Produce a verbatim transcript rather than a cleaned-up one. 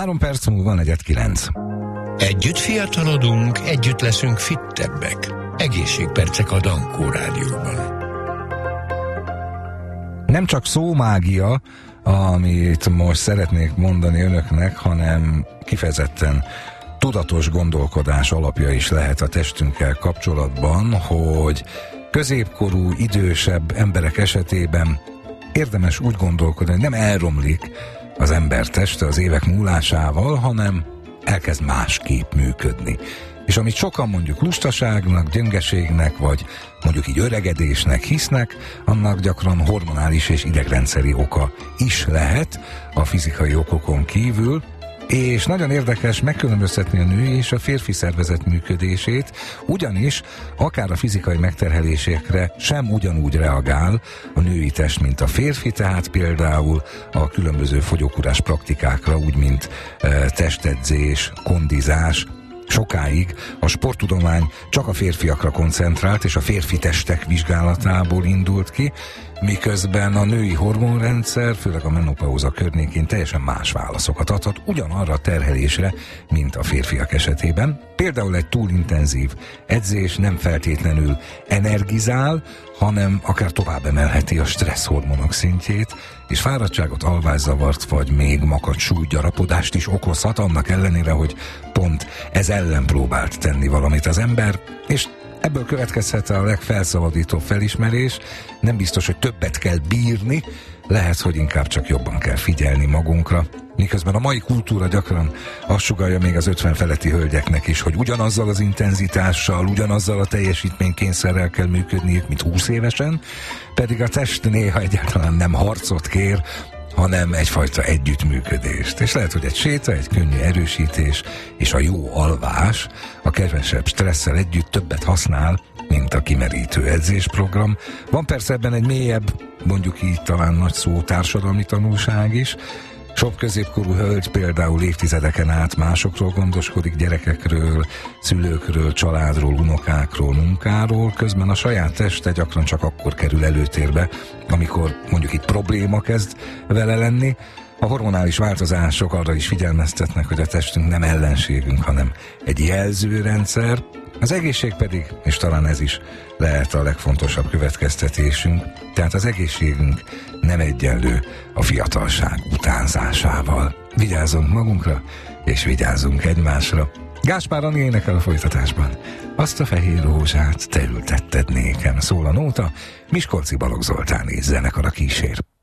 Három perc múlva negyed kilenc. Együtt fiatalodunk, együtt leszünk fittebbek. Egészségpercek a Dankó Rádióban. Nem csak szómágia, amit most szeretnék mondani önöknek, hanem kifejezetten tudatos gondolkodás alapja is lehet a testünkkel kapcsolatban, hogy középkorú, idősebb emberek esetében érdemes úgy gondolkodni, hogy nem elromlik az ember teste az évek múlásával, hanem elkezd másképp működni. És amit sokan mondjuk lustaságnak, gyöngeségnek, vagy mondjuk így öregedésnek hisznek, annak gyakran hormonális és idegrendszeri oka is lehet a fizikai okokon kívül, és nagyon érdekes megkülönböztetni a női és a férfi szervezet működését, ugyanis akár a fizikai megterhelésekre sem ugyanúgy reagál a női test, mint a férfi, tehát például a különböző fogyókúrás praktikákra, úgy mint e, testedzés, kondizás. Sokáig a sporttudomány csak a férfiakra koncentrált, és a férfi testek vizsgálatából indult ki, miközben a női hormonrendszer, főleg a menopauza környékén teljesen más válaszokat adhat ugyanarra a terhelésre, mint a férfiak esetében. Például egy túlintenzív edzés nem feltétlenül energizál, hanem akár tovább emelheti a stresszhormonok szintjét, és fáradtságot, alvászavart vagy még makacs súlygyarapodást is okozhat, annak ellenére, hogy pont ez ellen próbált tenni valamit az ember, és ebből következhet a legfelszabadítóbb felismerés, nem biztos, hogy többet kell bírni, lehet, hogy inkább csak jobban kell figyelni magunkra, miközben a mai kultúra gyakran azt sugallja még az ötven feletti hölgyeknek is, hogy ugyanazzal az intenzitással, ugyanazzal a teljesítménykényszerrel kell működniük, mint húsz évesen, pedig a test néha egyáltalán nem harcot kér, hanem egyfajta együttműködést. És lehet, hogy egy séta, egy könnyű erősítés és a jó alvás a kevesebb stresszel együtt többet használ, mint a kimerítő edzésprogram. Van persze ebben egy mélyebb, mondjuk így talán nagy szó társadalmi tanulság is. Sok középkorú hölgy például évtizedeken át másokról gondoskodik, gyerekekről, szülőkről, családról, unokákról, munkáról, közben a saját teste gyakran csak akkor kerül előtérbe, amikor mondjuk itt probléma kezd vele lenni. A hormonális változások arra is figyelmeztetnek, hogy a testünk nem ellenségünk, hanem egy jelzőrendszer. Az egészség pedig, és talán ez is lehet a legfontosabb következtetésünk, tehát az egészségünk nem egyenlő a fiatalság utánzásával. Vigyázzunk magunkra, és vigyázzunk egymásra. Gáspár Ani énekel a folytatásban. Azt a fehér rózsát te ültetted nékem, szól a nóta, Miskolci Balogh Zoltán és zenekara kísér.